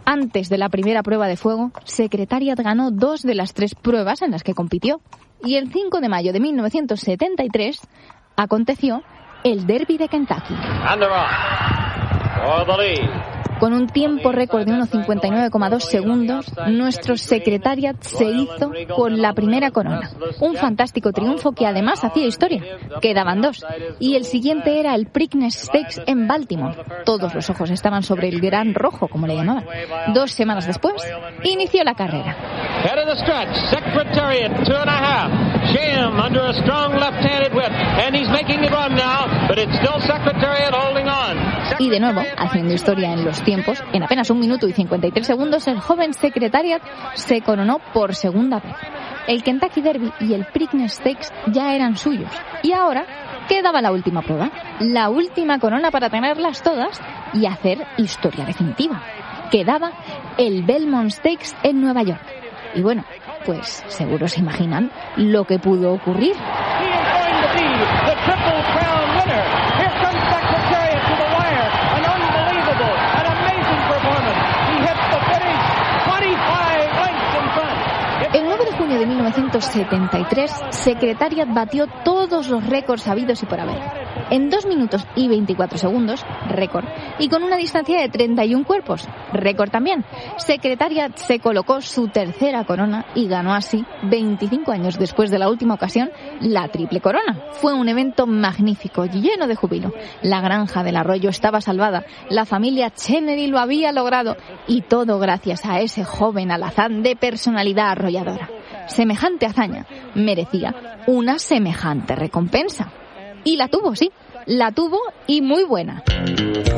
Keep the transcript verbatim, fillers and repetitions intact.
Antes de la primera prueba de fuego, Secretariat ganó dos de las tres pruebas en las que compitió. Y el cinco de mayo de mil novecientos setenta y tres aconteció el Derby de Kentucky. Con un tiempo récord de uno cincuenta y nueve coma dos segundos, nuestro Secretariat se hizo con la primera corona. Un fantástico triunfo que además hacía historia. Quedaban dos. Y el siguiente era el Preakness Stakes en Baltimore. Todos los ojos estaban sobre el Gran Rojo, como le llamaban. Dos semanas después, inició la carrera. Y de nuevo, haciendo historia en los tiempos, en apenas un minuto y cincuenta y tres segundos, el joven Secretariat se coronó por segunda vez. El Kentucky Derby y el Preakness Stakes ya eran suyos. Y ahora quedaba la última prueba, la última corona para tenerlas todas y hacer historia definitiva. Quedaba el Belmont Stakes en Nueva York. Y bueno, pues seguro se imaginan lo que pudo ocurrir. El nueve de junio de mil novecientos setenta y tres, Secretariat batió todos los récords habidos y por haber. En dos minutos y veinticuatro segundos, récord, y con una distancia de treinta y un cuerpos, récord también. Secretariat se colocó su tercera corona y ganó así, veinticinco años después de la última ocasión, la triple corona. Fue un evento magnífico, lleno de júbilo. La granja del arroyo estaba salvada, la familia Chenery lo había logrado, y todo gracias a ese joven alazán de personalidad arrolladora. Semejante hazaña merecía una semejante recompensa. Y la tuvo, sí, la tuvo y muy buena.